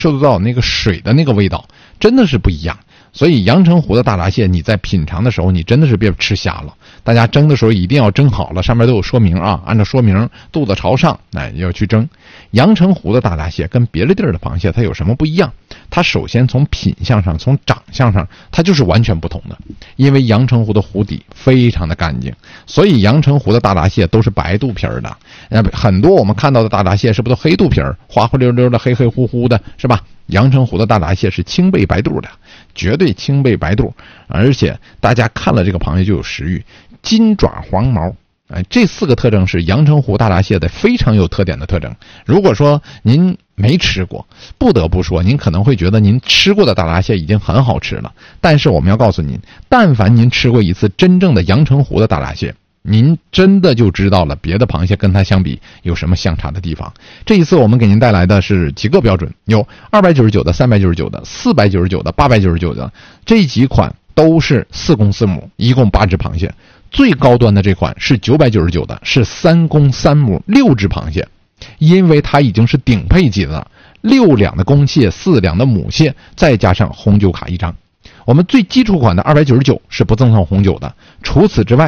受到那个水的那个味道，真的是不一样。所以阳澄湖的大闸蟹，你在品尝的时候，你真的是别吃瞎了。大家蒸的时候一定要蒸好了，上面都有说明啊，按照说明肚子朝上，要去蒸。阳澄湖的大闸蟹跟别的地儿的螃蟹它有什么不一样？它首先从品相上，从长相上，它就是完全不同的。因为阳澄湖的湖底非常的干净，所以阳澄湖的大闸蟹都是白肚皮的。很多我们看到的大闸蟹是不是都黑肚皮，滑滑溜溜的，黑黑乎乎的，是吧？阳澄湖的大闸蟹是青背白肚的，绝对青背白肚，而且大家看了这个螃蟹就有食欲。金爪黄毛，这4个特征是阳澄湖大闸蟹的非常有特点的特征。如果说您没吃过，不得不说您可能会觉得您吃过的大闸蟹已经很好吃了，但是我们要告诉您，但凡您吃过一次真正的阳澄湖的大闸蟹，您真的就知道了别的螃蟹跟它相比有什么相差的地方。这一次我们给您带来的是几个标准，有299的、399的、499的、899的，这几款都是4公4母，一共8只螃蟹。最高端的这款是999的，是3公3母6只螃蟹，因为它已经是顶配级的了，6两的公蟹，4两的母蟹，再加上红酒卡1张。我们最基础款的299是不赠送红酒的，除此之外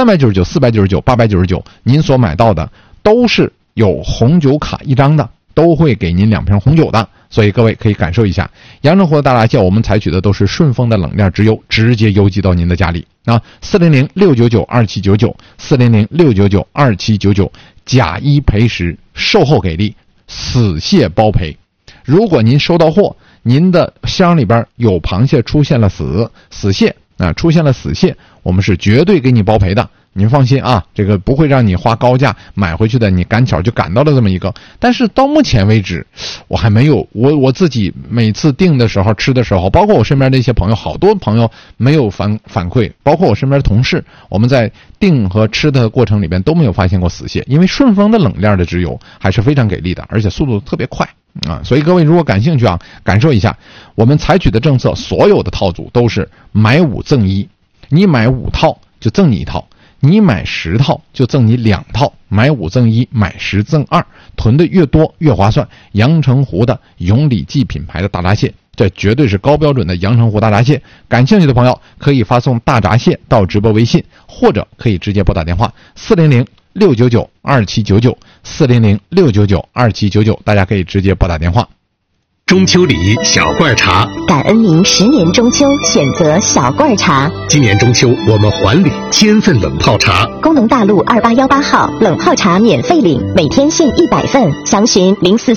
399、499、899您所买到的都是有红酒卡1张的，都会给您2瓶红酒的。所以各位可以感受一下，阳澄湖的大闸蟹我们采取的都是顺丰的冷链直邮，直接邮寄到您的家里啊。400-699-2799 400-699-2799，假一赔10，售后给力，死蟹包赔。如果您收到货，您的箱里边有螃蟹出现了死蟹出现了死蟹，我们是绝对给你包赔的。您放心啊，这个不会让你花高价买回去的，你赶巧就赶到了这么一个。但是到目前为止，我还没有，我自己每次订的时候吃的时候，包括我身边的一些朋友，好多朋友没有反馈，包括我身边的同事，我们在订和吃的过程里边都没有发现过死蟹，因为顺丰的冷链的直邮还是非常给力的，而且速度特别快啊。所以各位如果感兴趣啊，感受一下我们采取的政策，所有的套组都是买5赠1，你买5套就赠你1套。你买10套就赠你2套，买5赠1，买10赠2，囤的越多越划算。阳澄湖的永礼记品牌的大闸蟹，这绝对是高标准的阳澄湖大闸蟹。感兴趣的朋友可以发送大闸蟹到直播微信，或者可以直接拨打电话400-699-2799 400-699-2799，大家可以直接拨打电话。 中秋礼小罐茶， 感恩您10年中秋选择小罐茶。 今年中秋我们还礼1000份冷泡茶。 工农大路2818号冷泡茶免费领，每天限100份，详询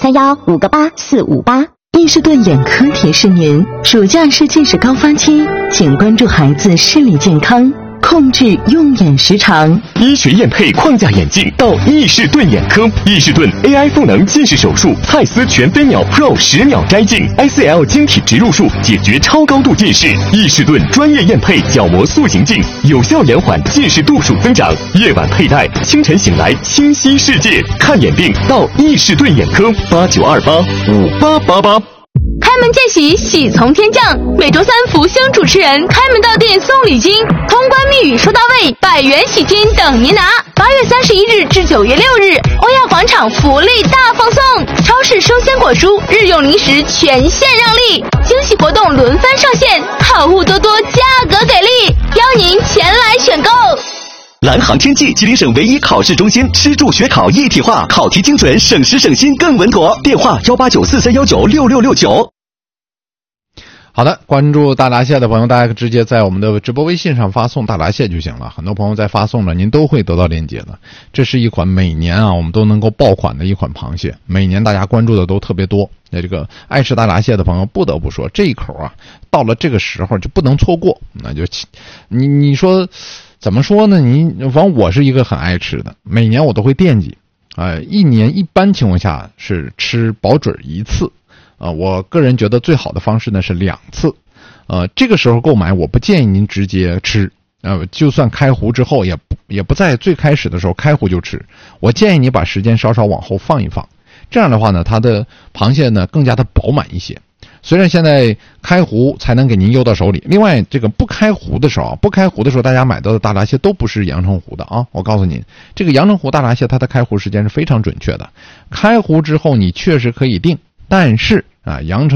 0431-58458。 伊士顿眼科提示您，暑假是近视高发期，请关注孩子视力健康，控制用眼时长。 医学验配框架眼镜到伊士顿眼科，伊士顿 AI 赋能近视手术，蔡司全飞秒 Pro 10秒摘镜 ，ICL 晶体植入术解决超高度近视。伊士顿专业验配角膜塑形镜，有效延缓近视度数增长。夜晚佩戴，清晨醒来清晰世界。看眼病到伊士顿眼科，89285888。 开门见喜，喜从天降。每周3福星主持人开门到店送礼金，通关密语收到位，100元喜金等您拿。8月31日至9月6日，欧亚广场福利大放送，超市生鲜果蔬、日用零食全线让利，惊喜活动轮番上线，好物多多，价格给力，邀您前来选购。 蓝航天际，吉林省唯一考试中心，吃住学考一体化，考题精准，省时省心更稳妥。电话18943196669。 好的，关注大闸蟹的朋友，大家直接在我们的直播微信上发送大闸蟹就行了。很多朋友在发送了，您都会得到链接的。这是一款每年我们都能够爆款的一款螃蟹，每年大家关注的都特别多。那这个爱吃大闸蟹的朋友，不得不说这一口到了这个时候就不能错过。那就你说怎么说呢？反正我是一个很爱吃的，每年我都会惦记。一年一般情况下是吃保准1次。我个人觉得最好的方式呢是2次。这个时候购买，我不建议您直接吃。就算开湖之后，也不在最开始的时候开湖就吃。我建议你把时间稍稍往后放一放。这样的话呢，它的螃蟹呢更加的饱满一些。虽然现在开湖才能给您邮到手里，另外这个不开湖的时候，大家买到的大闸蟹都不是阳澄湖的啊！我告诉您，这个阳澄湖大闸蟹它的开湖时间是非常准确的。开湖之后你确实可以订，但是啊，阳澄